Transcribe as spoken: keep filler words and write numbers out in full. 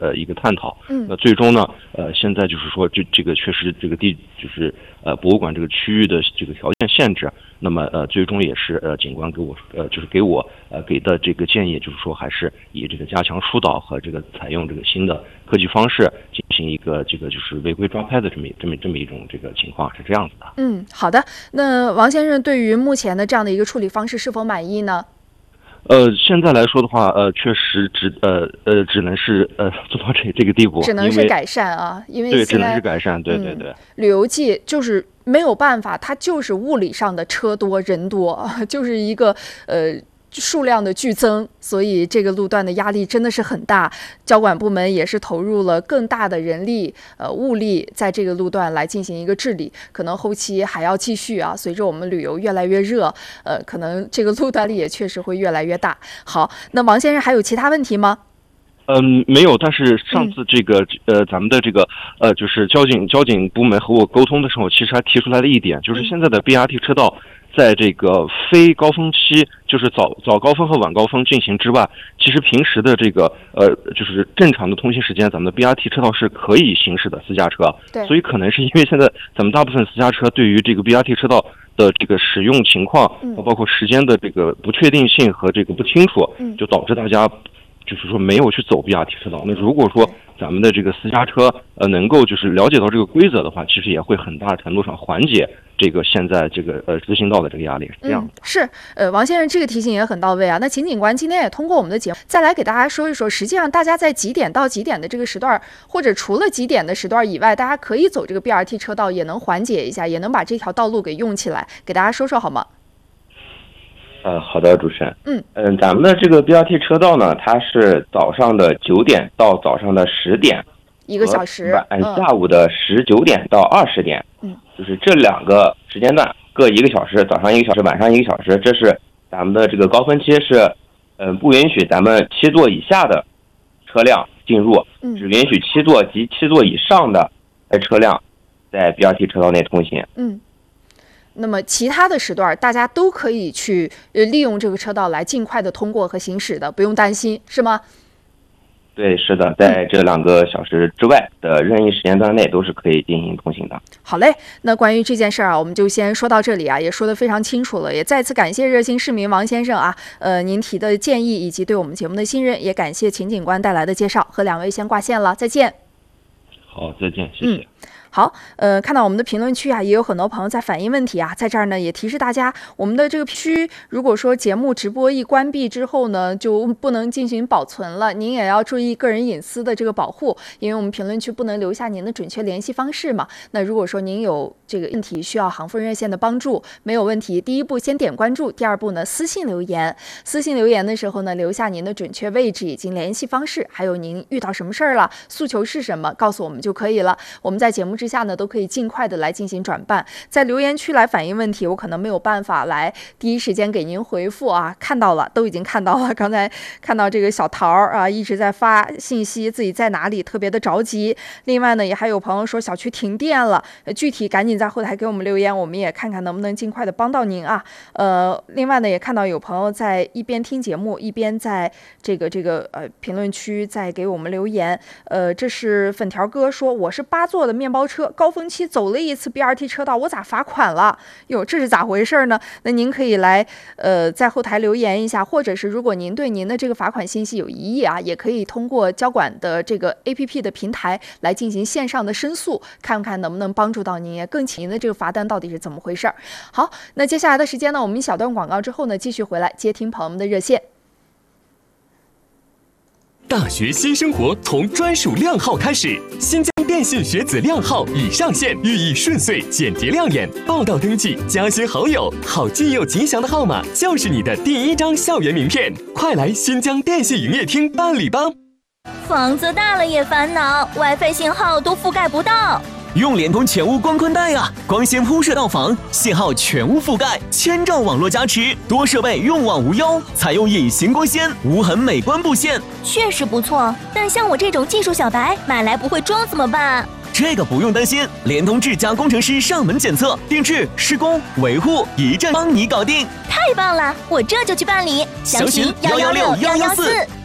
呃一个探讨。 嗯， 那最终呢，呃，现在就是说这这个确实这个地就是呃博物馆这个区域的这个条件限制，那么呃最终也是呃警官给我呃就是给我呃给的这个建议，就是说还是以这个加强疏导和这个采用这个新的科技方式进行一个这个就是违规抓拍的这么这么这么一种这个情况是这样子的。 嗯，好的。那王先生对于目前的这样的一个处理方式是否满意呢？ 呃，现在来说的话，呃，确实只呃呃只能是呃做到这这个地步， 只能是改善啊，因为对，只能是改善，对对对。 嗯、旅游季就是没有办法，它就是物理上的车多人多，就是一个呃。数量的剧增，所以这个路段的压力真的是很大。交管部门也是投入了更大的人力、呃物力，在这个路段来进行一个治理。可能后期还要继续啊，随着我们旅游越来越热，呃，可能这个路段力也确实会越来越大。好，那王先生还有其他问题吗？ 嗯，没有。但是上次这个、嗯、呃，咱们的这个呃，就是交警交警部门和我沟通的时候，其实还提出来了一点，就是现在的 B R T 车道。在这个非高峰期，就是早早高峰和晚高峰进行之外，其实平时的这个呃，就是正常的通行时间，咱们的 B R T 车道是可以行驶的私家车。 对。 所以可能是因为现在咱们大部分私家车对于这个 B R T 车道的这个使用情况， 嗯， 包括时间的这个不确定性和这个不清楚， 嗯， 就导致大家就是说没有去走 B R T 车道。那如果说咱们的这个私家车呃能够就是了解到这个规则的话，其实也会很大程度上缓解这个现在这个呃人行道的这个压力，是这样的。 嗯、是，呃，王先生这个提醒也很到位啊。那秦警官今天也通过我们的节目，再来给大家说一说，实际上大家在几点到几点的这个时段，或者除了几点的时段以外，大家可以走这个 B R T 车道，也能缓解一下，也能把这条道路给用起来，给大家说说好吗？ 呃，好的，主持人。 嗯嗯，咱们的这个 B R T 车道呢，它是早上的九点到早上的十点， 一个小时。 晚下午的十九点到二十点。 嗯， 就是这两个时间段各一个小时，早上一个小时，晚上一个小时。这是咱们的这个高峰期是，嗯、呃，不允许咱们七座以下的车辆进入， 嗯， 只允许七座及七座以上的车辆在 B R T 车道内通行。 嗯。那么其他的时段大家都可以去呃利用这个车道来尽快的通过和行驶的，不用担心，是吗？ 对，是的，在这两个小时之外的任意时间段内都是可以进行通行的。 好嘞，那关于这件事儿啊，我们就先说到这里啊，也说得非常清楚了，也再次感谢热心市民王先生啊，呃，您提的建议以及对我们节目的信任，也感谢秦警官带来的介绍，和两位先挂线了，再见。 好，再见，谢谢。 嗯好，呃，看到我们的评论区啊，也有很多朋友在反映问题啊，在这儿呢也提示大家，我们的这个区，如果说节目直播一关闭之后呢，就不能进行保存了，您也要注意个人隐私的这个保护，因为我们评论区不能留下您的准确联系方式嘛。那如果说您有这个问题需要航风热线的帮助，没有问题，第一步先点关注，第二步呢私信留言，私信留言的时候呢，留下您的准确位置以及联系方式，还有您遇到什么事儿了，诉求是什么，告诉我们就可以了。我们在节目之下呢，都可以尽快的来进行转办。在留言区来反映问题，我可能没有办法来第一时间给您回复啊。看到了，都已经看到了。刚才看到这个小桃啊，一直在发信息，自己在哪里，特别的着急。另外呢，也还有朋友说小区停电了，具体赶紧在后台给我们留言，我们也看看能不能尽快的帮到您啊。呃，另外呢，也看到有朋友在一边听节目，一边在这个这个呃评论区在给我们留言。呃，这是粉条哥说，我是八座的面包车，高峰期走了一次 B R T 车道，我咋罚款了？哟，这是咋回事呢？那您可以来呃在后台留言一下，或者是如果您对您的这个罚款信息有疑义啊，也可以通过交管的这个 A P P 的平台来进行线上的申诉，看看能不能帮助到您，也更请您的这个罚单到底是怎么回事。好，那接下来的时间呢，我们一小段广告之后呢，继续回来接听朋友们的热线。 大学新生活从专属靓号开始，新疆电信学子靓号已上线，寓意顺遂、简洁亮眼。报到登记、加些好友，好记又吉祥的号码就是你的第一张校园名片。快来新疆电信营业厅办理吧！ 房子大了也烦恼 ，WiFi 信号都覆盖不到。 用联通全屋光宽带啊，光纤铺设到房，信号全屋覆盖，千兆网络加持，多设备用网无忧，采用隐形光纤，无痕美观布线， 确实不错。但像我这种技术小白，买来不会装怎么办？ 这个不用担心，联通智家工程师上门检测、定制、施工、维护，一站帮你搞定。 太棒了，我这就去办理。 详询幺幺六幺幺四。